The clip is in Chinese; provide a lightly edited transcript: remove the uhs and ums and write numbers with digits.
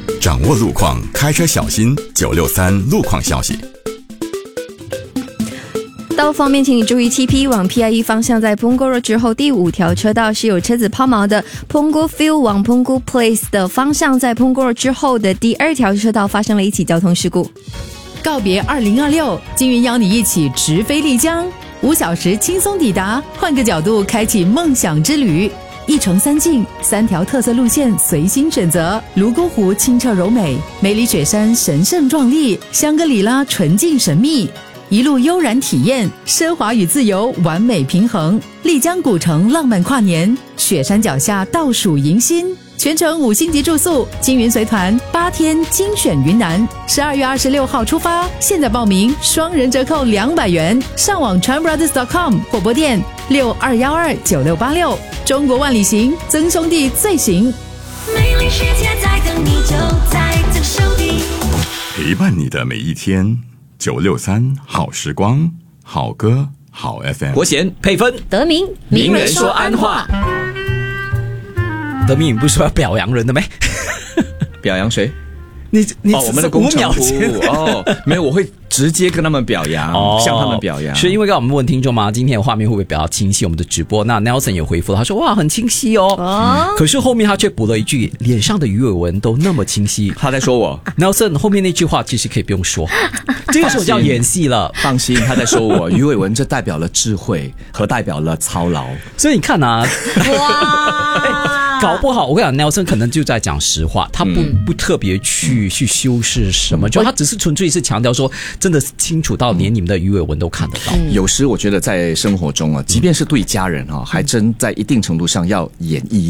掌握路况，开车小心。963路况消息。 道路方面，请你注意 TP 往 PIE 方向在 Punggol Road 之后第5条车道是有车子抛锚的。Punggol Field 往 Punggol Place 的方向在 Punggol Road 之后的第2条车道发生了一起交通事故。 告别2026，金云邀你一起直飞丽江，5小时轻松抵达，换个角度开启梦想之旅。1城3境，3条特色路线随心选择。泸沽湖清澈柔美，梅里雪山神圣壮丽，香格里拉纯净神秘。一路悠然体验，奢华与自由完美平衡。丽江古城浪漫跨年，雪山脚下倒数迎新，全程5星级住宿，金云随团8天精选云南。12月26号出发，现在报名双人折扣200元，上网 chanbrothers.com 或拨电62129686。中国万里行，曾兄弟最行。 美丽世界在等你，就在这手里。 陪伴你的每一天，963好时光，好歌好 FM。 国贤配分， 德明名人说安话。 德明，你不是说要表扬人的没？ 表扬谁？ 你我们的工程服务没有，我会直接跟他们表扬，向他们表扬。 是因为刚刚我们问听众嘛，今天的画面会不会比较清晰？我们的直播，那 Nelson 也回复了，他说哇很清晰哦。可是后面他却补了一句，脸上的鱼尾纹都那么清晰。 他在说我 Nelson 后面那句话其实可以不用说，这个时候叫演戏了。 放心，他在说我鱼尾纹，这代表了智慧和代表了操劳。 所以你看啊， 哇搞不好我跟你讲 Nelson 可能就在讲实话，他不特别去修饰什么，就他只是纯粹是强调说真的清楚到连你们的鱼尾纹都看得到。 有时我觉得在生活中啊，即便是对家人啊，还真在一定程度上要演绎